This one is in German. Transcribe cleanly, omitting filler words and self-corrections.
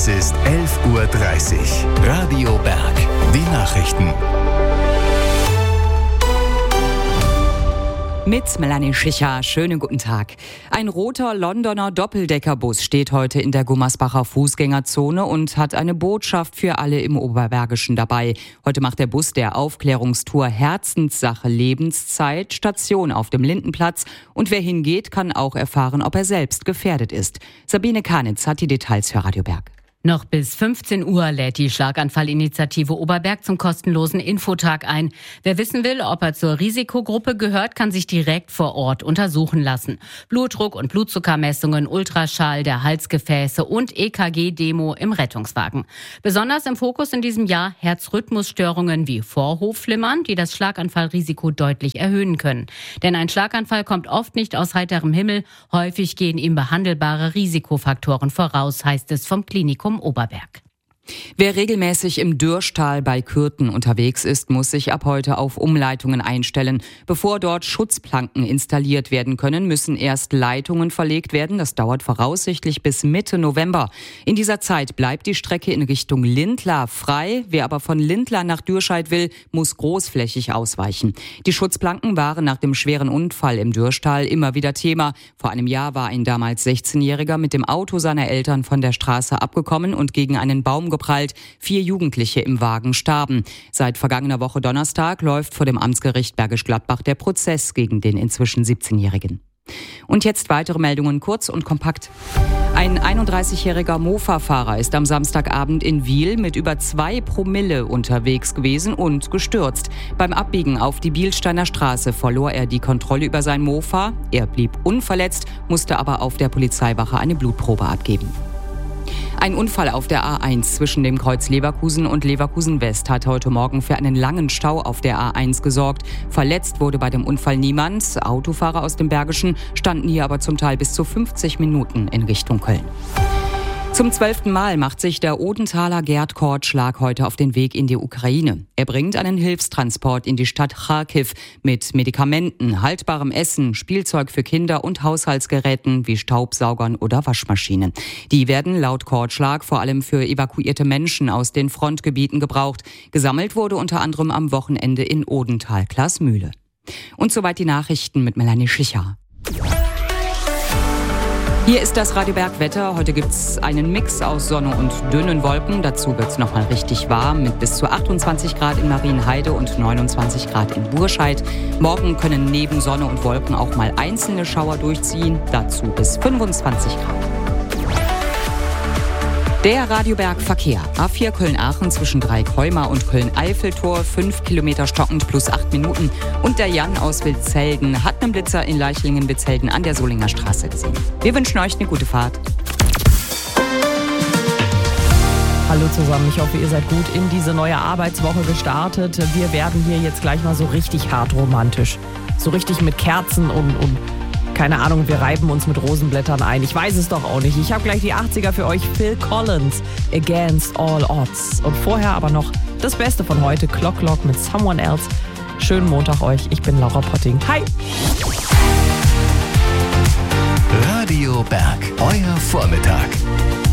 ist 11:30 Uhr. Radio Berg. Die Nachrichten. Mit Melanie Schicher. Schönen guten Tag. Ein roter Londoner Doppeldeckerbus steht heute in der Gummersbacher Fußgängerzone und hat eine Botschaft für alle im Oberbergischen dabei. Heute macht der Bus der Aufklärungstour Herzenssache Lebenszeit Station auf dem Lindenplatz. Und wer hingeht, kann auch erfahren, ob er selbst gefährdet ist. Sabine Kanitz hat die Details für Radio Berg. Noch bis 15 Uhr lädt die Schlaganfallinitiative Oberberg zum kostenlosen Infotag ein. Wer wissen will, ob er zur Risikogruppe gehört, kann sich direkt vor Ort untersuchen lassen. Blutdruck- und Blutzuckermessungen, Ultraschall der Halsgefäße und EKG-Demo im Rettungswagen. Besonders im Fokus in diesem Jahr Herzrhythmusstörungen wie Vorhofflimmern, die das Schlaganfallrisiko deutlich erhöhen können. Denn ein Schlaganfall kommt oft nicht aus heiterem Himmel. Häufig gehen ihm behandelbare Risikofaktoren voraus, heißt es vom Klinikum Oberberg. Wer regelmäßig im Dürschtal bei Kürten unterwegs ist, muss sich ab heute auf Umleitungen einstellen. Bevor dort Schutzplanken installiert werden können, müssen erst Leitungen verlegt werden. Das dauert voraussichtlich bis Mitte November. In dieser Zeit bleibt die Strecke in Richtung Lindlar frei. Wer aber von Lindlar nach Dürscheid will, muss großflächig ausweichen. Die Schutzplanken waren nach dem schweren Unfall im Dürschtal immer wieder Thema. Vor einem Jahr war ein damals 16-Jähriger mit dem Auto seiner Eltern von der Straße abgekommen und gegen einen Baum geprallt. 4 Jugendliche im Wagen starben. Seit vergangener Woche Donnerstag läuft vor dem Amtsgericht Bergisch Gladbach der Prozess gegen den inzwischen 17-Jährigen. Und jetzt weitere Meldungen, kurz und kompakt. Ein 31-jähriger Mofa-Fahrer ist am Samstagabend in Wil mit über 2 Promille unterwegs gewesen und gestürzt. Beim Abbiegen auf die Bielsteiner Straße verlor er die Kontrolle über sein Mofa. Er blieb unverletzt, musste aber auf der Polizeiwache eine Blutprobe abgeben. Ein Unfall auf der A1 zwischen dem Kreuz Leverkusen und Leverkusen West hat heute Morgen für einen langen Stau auf der A1 gesorgt. Verletzt wurde bei dem Unfall niemand. Autofahrer aus dem Bergischen standen hier aber zum Teil bis zu 50 Minuten in Richtung Köln. Zum 12. Mal macht sich der Odenthaler Gerd Kortschlag heute auf den Weg in die Ukraine. Er bringt einen Hilfstransport in die Stadt Charkiw mit Medikamenten, haltbarem Essen, Spielzeug für Kinder und Haushaltsgeräten wie Staubsaugern oder Waschmaschinen. Die werden laut Kortschlag vor allem für evakuierte Menschen aus den Frontgebieten gebraucht. Gesammelt wurde unter anderem am Wochenende in Odenthal-Glasmühle. Und soweit die Nachrichten mit Melanie Schicher. Hier ist das Radio Berg Wetter. Heute gibt's einen Mix aus Sonne und dünnen Wolken. Dazu wird's nochmal richtig warm mit bis zu 28 Grad in Marienheide und 29 Grad in Burscheid. Morgen können neben Sonne und Wolken auch mal einzelne Schauer durchziehen. Dazu bis 25 Grad. Der Radio Berg Verkehr. A4 Köln-Aachen zwischen Dreieck-Heumar und Köln-Eiffeltor. 5 Kilometer stockend plus 8 Minuten. Und der Jan aus Wildzelden hat einen Blitzer in Leichlingen-Wildzelden an der Solinger Straße gesehen. Wir wünschen euch eine gute Fahrt. Hallo zusammen, ich hoffe, ihr seid gut in diese neue Arbeitswoche gestartet. Wir werden hier jetzt gleich mal so richtig hart romantisch. So richtig mit Kerzen und keine Ahnung, wir reiben uns mit Rosenblättern ein. Ich weiß es doch auch nicht. Ich habe gleich die 80er für euch. Phil Collins, Against All Odds. Und vorher aber noch das Beste von heute, Clock mit Someone Else. Schönen Montag euch. Ich bin Laura Potting. Hi! Radio Berg, euer Vormittag.